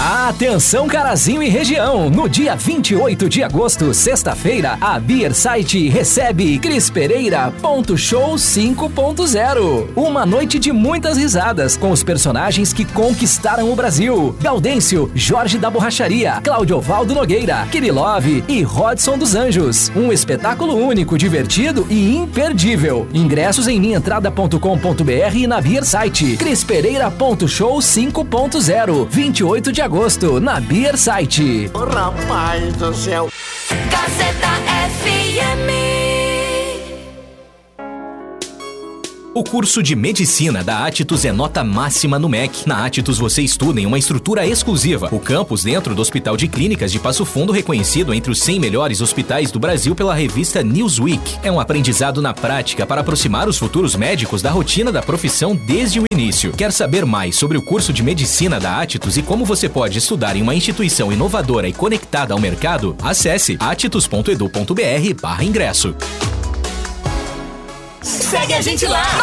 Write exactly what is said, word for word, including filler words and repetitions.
Atenção Carazinho e região, no dia vinte e oito de agosto, sexta-feira, a Beer Site recebe Cris Pereira ponto show cinco ponto zero. Uma noite de muitas risadas com os personagens que conquistaram o Brasil. Gaudêncio, Jorge da Borracharia, Cláudio Ovaldo Nogueira, Kirilov e Rodson dos Anjos. Um espetáculo único, divertido e imperdível. Ingressos em minha entrada ponto com ponto br e na Beer Site. Cris Pereira ponto show cinco ponto zero, vinte e oito de agosto, na Beer Site. Oh, rapaz do céu. Gazeta F M. O curso de Medicina da Atitus é nota máxima no M E C. Na Atitus você estuda em uma estrutura exclusiva. O campus dentro do Hospital de Clínicas de Passo Fundo, reconhecido entre os cem melhores hospitais do Brasil pela revista Newsweek. É um aprendizado na prática para aproximar os futuros médicos da rotina da profissão desde o início. Quer saber mais sobre o curso de Medicina da Atitus e como você pode estudar em uma instituição inovadora e conectada ao mercado? Acesse atitus ponto edu ponto br barra ingresso. Segue a gente lá!